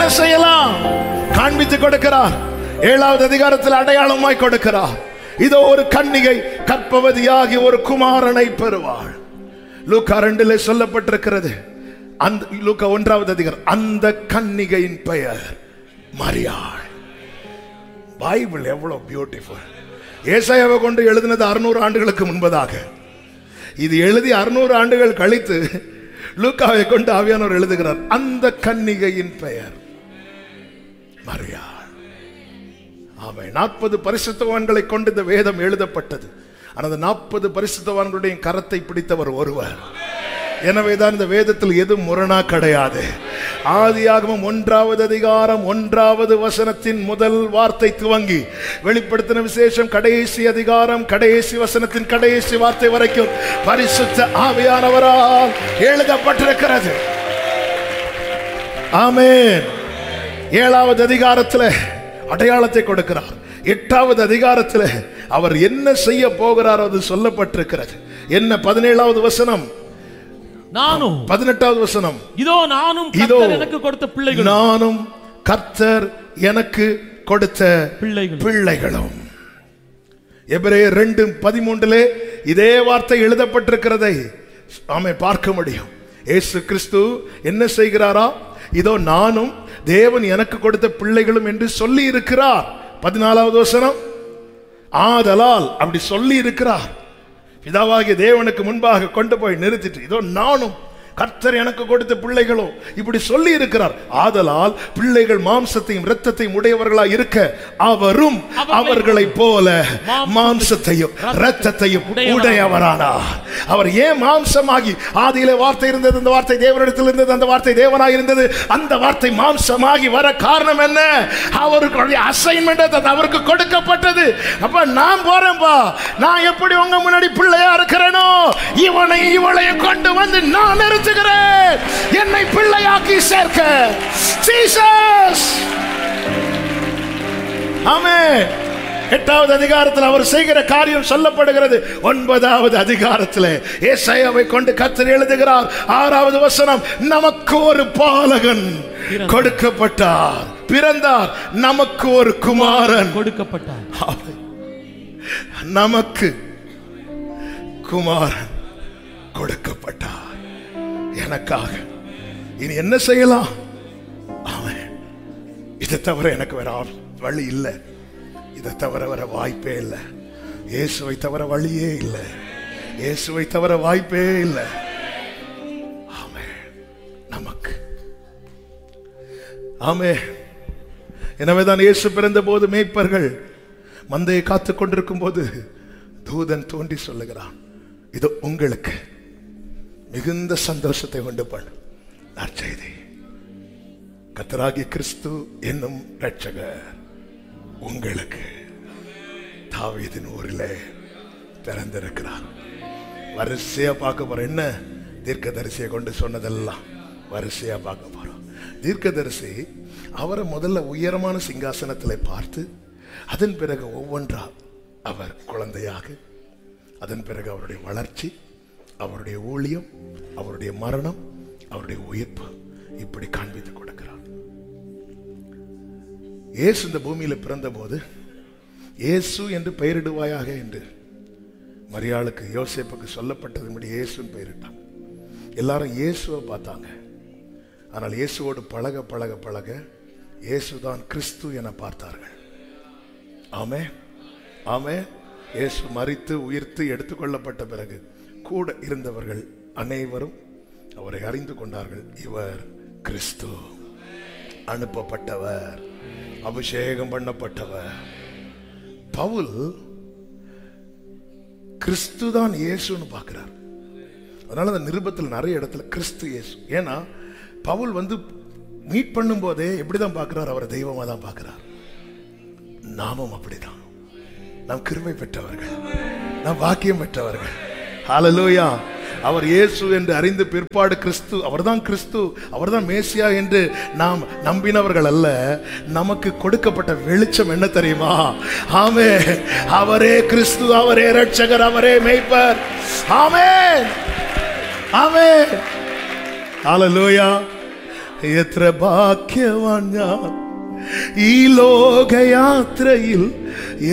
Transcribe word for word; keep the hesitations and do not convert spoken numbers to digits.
செய்யலாம் காண்பித்து கொடுக்கிறார். ஏழாவது அதிகாரத்தில் அடையாளமாய் கொடுக்கிறார். இதோ ஒரு கன்னிகை கர்ப்பவதியாகி ஒரு குமாரனை பெறுவாள். லூக்கா ரெண்டிலே சொல்லப்பட்டிருக்கிறது. அந்த லூக்கா ஒன்றாவது அதிகாரம், அந்த கன்னிகையின் பெயர் மரியாள். பைபிள் எவ்வளவு பியூட்டிஃபுல். ஏசாயாவை கொண்டு எழுதினது அறுநூறு ஆண்டுகளுக்கு முன்பதாக. இது எழுதி அறுநூறு ஆண்டுகள் கழித்து லூக்காவை கொண்டு ஆவியானவர் எழுதுகிறார். அந்த கன்னிகையின் பெயர் மரியாள். ஆமென். நாற்பது பரிசுத்தவான்களை கொண்டு இந்த வேதம் எழுதப்பட்டது. ஆனால் நாற்பது பரிசுத்தவான்களுடைய கரத்தை பிடித்தவர் ஒருவர். எனவேதான் இந்த வேதத்தில் எதுவும் முரணா கிடையாது. ஆதியாகமம் ஒன்றாவது அதிகாரம் ஒன்றாவது வசனத்தின் முதல் வார்த்தை துவங்கி வெளிப்படுத்தின விசேஷம் கடைசி அதிகாரம் கடைசி வசனத்தின் கடைசி வார்த்தை வரைக்கும் பரிசுத்த ஆவியானவரால் எழுதப்பட்டிருக்கிறது. ஆமென். ஏழாவது அதிகாரத்தில் அடையாளத்தை கொடுக்கிறார். எட்டாவது அதிகாரத்தில் அவர் என்ன செய்ய போகிறார் அது சொல்லப்பட்டிருக்கிறது. என்ன? பதினேழாவது வசனம், நானும் பதினெட்டாவது வசனம், இதோ நானும் கர்த்தர் எனக்கு கொடுத்த பிள்ளைகள், நானும் கர்த்தர் எனக்கு கொடுத்த பிள்ளைகள் பிள்ளைகளும். எபிரேயர் ரெண்டு பதிமூன்றிலே இதே வார்த்தை எழுதப்பட்டிருக்கிறதை நாம பார்க்க முடியும். இயேசு கிறிஸ்து என்ன செய்கிறாரா? இதோ நானும் தேவன் எனக்கு கொடுத்த பிள்ளைகளும் என்று சொல்லி இருக்கிறார். பதினாலாவது வசனம், ஆதலால் அப்படி சொல்லி இருக்கிறார். பிதாவாகிய தேவனுக்கு முன்பாக கொண்டு போய் நிறுத்திட்டு இதோ நானும் கர்த்தர் எனக்கு கொடுத்த பிள்ளைகளும் இப்படி சொல்லி இருக்கிறார். ஆதலால் பிள்ளைகள் மாம்சத்தையும் இரத்தத்தையும் உடையவர்களாய் இருக்க அவரும் அவர்களை போல மாம்சத்தையும் இரத்தத்தையும் உடையவரானார். அவர் ஏன் மாம்சமாகி? ஆதியிலே வார்த்தை இருந்தது, அந்த வார்த்தை தேவனிடத்தில் இருந்தது, அந்த வார்த்தை தேவனாய் இருந்தது. அந்த வார்த்தை மாம்சமாகி வர காரணம் என்ன? அவருக்கு அசைன்மெண்ட் அவருக்கு கொடுக்கப்பட்டது. அப்ப நான் போறேன்பா, நான் எப்படி உங்க முன்னாடி பிள்ளையா இருக்கிறேனோ இவனை இவளையும் கொண்டு வந்து நான் நிறுத்த என்னை பிள்ளையாக்கி சேர்க்க. ஜீசஸ். ஆமென். எட்டாவது அதிகாரத்தில் அவர் செய்கிற காரியம் சொல்லப்படுகிறது. ஒன்பதாவது அதிகாரத்தில் ஏசாயாவை கொண்டு கர்த்தர் எழுதுகிறார். ஆறாவது வசனம், நமக்கு ஒரு பாலகன் கொடுக்கப்பட்டார், பிறந்தார், நமக்கு ஒரு குமாரன் கொடுக்கப்பட்டார். நமக்கு குமாரன் கொடுக்கப்பட்டார் எனக்காக. இனி என்ன செய்யலாம்? அவன் இதை தவிர எனக்கு வேற வழி இல்லை, இதை தவிர வேற வாய்ப்பே இல்லை. இயேசுவை தவிர வழியே இல்லை, இயேசுவை தவிர வாய்ப்பே இல்லை. ஆமென். நமக்கு ஆமென். எனவேதான் இயேசு பிறந்த போது மேய்ப்பர்கள் மந்தையை காத்து கொண்டிருக்கும் போது தூதன் தோன்றி சொல்லுகிறான், இது உங்களுக்கு மிகுந்த சந்தோஷத்தை உண்டு பண்ணும் நற்செய்தி. கர்த்தராகிய கிறிஸ்து என்னும் இரட்சகர் உங்களுக்கு தாவீதின் ஊரிலே பிறந்திருக்கிறார். வரிசையா பார்க்க போறோம். என்ன? தீர்க்கதரிசியை கொண்டு சொன்னதெல்லாம் வரிசையா பார்க்க போறோம். தீர்க்கதரிசி அவரை முதல்ல உயரமான சிங்காசனத்தில் பார்த்து அதன் பிறகு ஒவ்வொன்றா அவர் குழந்தையாக, அதன் பிறகு அவருடைய வளர்ச்சி, அவருடைய ஊழியம், அவருடைய மரணம், அவருடைய உயிர்ப்பு இப்படி காண்பித்து கொடுக்கிறார். இயேசு இந்த பூமியில் பிறந்த போது இயேசு என்று பெயரிடுவாயாக என்று மரியாளுக்கு யோசேப்புக்கு சொல்லப்பட்டதுபடி இயேசுன்னு பெயரிட்டான். எல்லாரும் இயேசுவை பார்த்தாங்க. ஆனால் இயேசுவோடு பழக பழக பழக இயேசுதான் கிறிஸ்து என பார்த்தார்கள். ஆமே ஆமே. இயேசு மரித்து உயிர்த்து எடுத்துக்கொள்ளப்பட்ட பிறகு கூட இருந்தவர்கள் அனைவரும் அவரை அறிந்து கொண்டார்கள். இவர் கிறிஸ்து, அனுப்பப்பட்டவர், அபிஷேகம் பண்ணப்பட்டவர். பவுல் கிறிஸ்து தான் இயேசுன்னு பார்க்கிறார். அதனால அந்த நிருபத்தில் நிறைய இடத்துல கிறிஸ்து இயேசு. ஏன்னா பவுல் வந்து மீட் பண்ணும் போதே எப்படிதான் பார்க்கிறார்? அவரை தெய்வமா தான் பார்க்கிறார். நாமும் அப்படிதான். நாம் கிருபை பெற்றவர்கள், நாம் வாக்கியம் பெற்றவர்கள். ஹல்லேலூயா. அவர் இயேசு என்று அறிந்து பிற்பாடு கிறிஸ்து, அவர்தான் கிறிஸ்து, அவர்தான் மேசியா என்று நாம் நம்பினவர்கள் அல்ல. நமக்கு கொடுக்கப்பட்ட வெளிச்சம் என்ன தெரியுமா? ஆமென். அவரே கிறிஸ்து, அவரே இரட்சகர், அவரே மேய்ப்பர். ஆமென் ஆமென். ஹல்லேலூயா എത്ര ഭാഗ്യവാൻ ഞാൻ ഈ ലോകയാത്രയിൽ